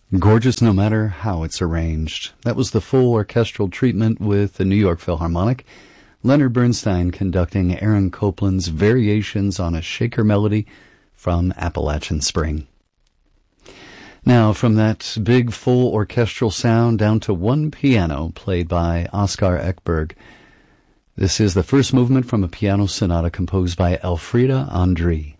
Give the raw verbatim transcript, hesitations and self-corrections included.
Gorgeous no matter how it's arranged. That was the full orchestral treatment with the New York Philharmonic. Leonard Bernstein conducting Aaron Copland's Variations on a Shaker Melody from Appalachian Spring. Now, from that big full orchestral sound down to one piano played by Oskar Ekberg. This is the first movement from a piano sonata composed by Elfriede André.